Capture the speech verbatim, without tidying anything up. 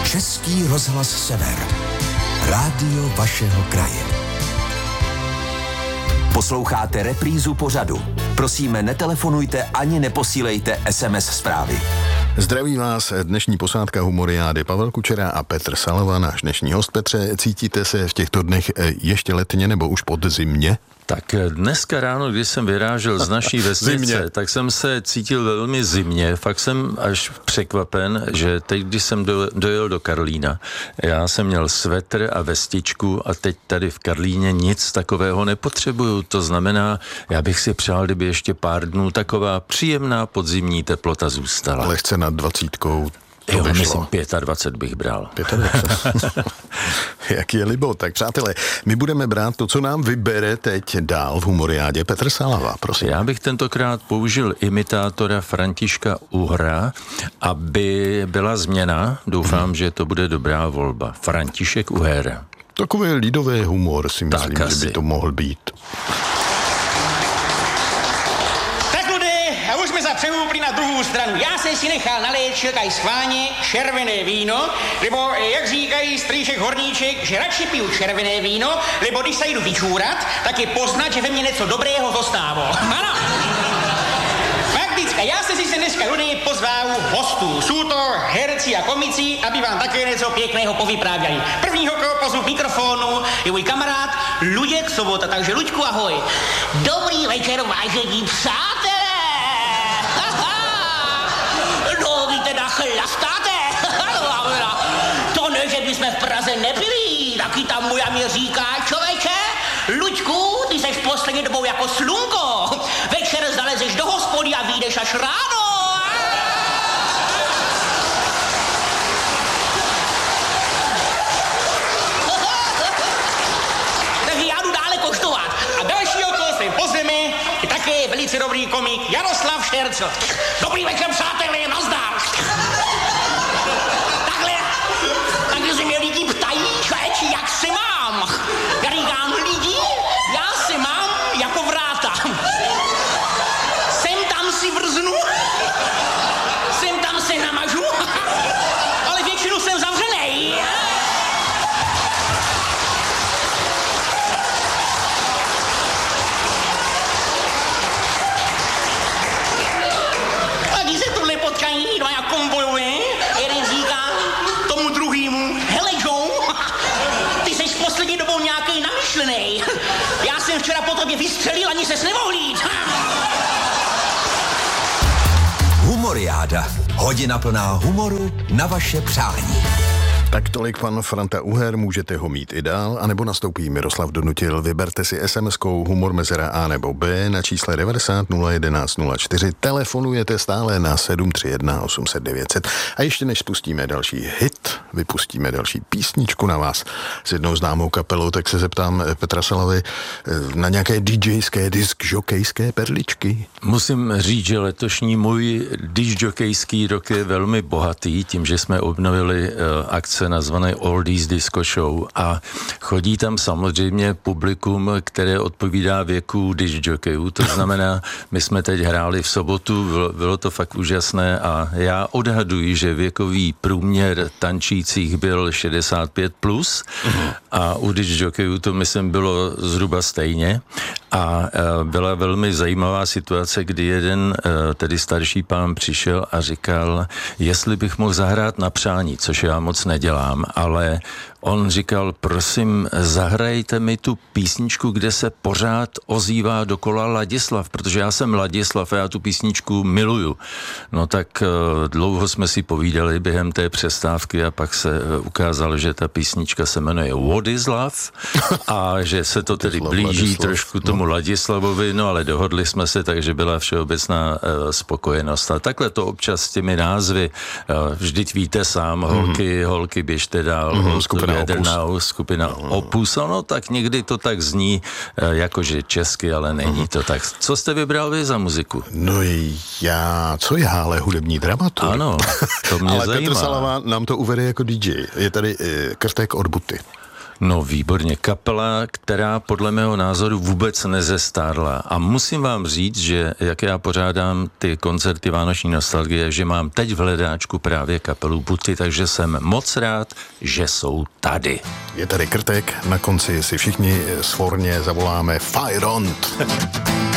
Český rozhlas Sever. Rádio vašeho kraje. Posloucháte reprízu pořadu. Prosíme, netelefonujte ani neposílejte es em es zprávy. Zdraví vás dnešní posádka Humoriády Pavel Kučera a Petr Salova, náš dnešní host. Petře, cítíte se v těchto dnech ještě letně nebo už podzimně? Tak dneska ráno, když jsem vyrážel z naší vesnice, tak jsem se cítil velmi zimně. Fakt jsem až překvapen, že teď, když jsem do, dojel do Karlína, já jsem měl svetr a vestičku a teď tady v Karlíně nic takového nepotřebuju. To znamená, já bych si přál, kdyby ještě pár dnů taková příjemná podzimní teplota zůstala. Lehce nad dvacítkou. Jo, myslím dvacet pět bych bral. dvacet pět Jak je libo. Tak přátelé, my budeme brát to, co nám vybere teď dál v Humoriádě. Petr Salava, prosím. Já bych tentokrát použil imitátora Františka Uhra, aby byla změna. Doufám, hmm. že to bude dobrá volba. František Uher. Takový lidový humor si myslím, tak že by to mohl být. Přehoupli na druhou stranu. Já jsem si nechal nalejt šilkaj schválně červené víno, nebo jak říkají strýček Horníček, že radši piju červené víno, nebo když se jdu vyčůrat, tak je poznat, že ve mně něco dobrého zostává. Ano. Faktická, já jsem si se dneska ľudí pozval hostů. Jsou to herci a komici, aby vám také něco pěkného povyprávěli. Prvního, koho pozvu k mikrofonu, je můj kamarád Luděk Sobota, takže Luďku, ahoj. Dobrý večer, vážení přátelé. Chlastáte? To ne, že bychom v Praze nepili. Taky tam moja mě říká, člověče, Luďku, ty seš poslední dobou jako slunko. Večer zalezeš do hospody a vyjdeš až ráno. Takže já jdu dále koštovat. A dalšího, koho sem pozveme, je také velice dobrý komik Jaroslav Štercl. Dobrý večer, přátelé, nazdar. Takhle, takhle se mě lidi ptají, člověči, jak se mám. Já říkám, lidi, já se mám jako vráta. Sem tam si vrznu, sem tam se namažu, ale většinu jsem zavřenej. A když se tuhle potkají dva jako konvojové, jeden říká tomu druhýmu, hele Joe, ty seš poslední dobou nějaký namyšlenej. Já jsem včera po tobě vystřelil, ani ses nemohl jít. Humoriáda. Hodina plná humoru na vaše přání. Tak tolik pan Franta Uher, můžete ho mít i dál, anebo nastoupí Miroslav Donutil. Vyberte si es em eskou humor mezera A nebo B na čísle devadesát nula jedenáct nula čtyři. Telefonujete stále na sedm tři jedna osm set devět set. A ještě než spustíme další hit, vypustíme další písničku na vás s jednou známou kapelou, tak se zeptám Petra Salavy na nějaké DJské, diskžokejské perličky. Musím říct, že letošní můj diskžokejský rok je velmi bohatý, tím, že jsme obnovili uh, akce nazvané Oldies Disco Show a chodí tam samozřejmě publikum, které odpovídá věku discjokejů. To znamená, my jsme teď hráli v sobotu, bylo, bylo to fakt úžasné a já odhaduji, že věkový průměr tančících byl šedesát pět plus a u discjokejů to myslím bylo zhruba stejně a byla velmi zajímavá situace, kdy jeden tedy starší pán přišel a říkal, jestli bych mohl zahrát na přání, což já moc nedělám. Dělám, ale on říkal, prosím, zahrajte mi tu písničku, kde se pořád ozývá dokola Ladislav, protože já jsem Ladislav a já tu písničku miluju. No tak uh, dlouho jsme si povídali během té přestávky a pak se uh, ukázalo, že ta písnička se jmenuje Wodislav a že se to tedy blíží Ladislav, trošku tomu no. Ladislavovi, no ale dohodli jsme se, takže byla všeobecná uh, spokojenost. A takhle to občas s těmi názvy, uh, vždyť víte sám, holky, mm-hmm. holky, běžte dál, mm-hmm, holky, skupina Opus. Skupina no, no. Opus, no tak někdy to tak zní, jakože česky, ale není uh-huh. to tak. Co jste vybral vy za muziku? No já, co já, ale hudební dramaturg. Ano, to mě ale zajímá. Petr Salava nám to uvede jako dý džej. Je tady e, Krtek od Buty. No výborně, kapela, která podle mého názoru vůbec nezestárla. A musím vám říct, že jak já pořádám ty koncerty Vánoční nostalgie, že mám teď v hledáčku právě kapelu Buty, takže jsem moc rád, že jsou tady. Je tady Krtek, na konci si všichni svorně zavoláme Fire on!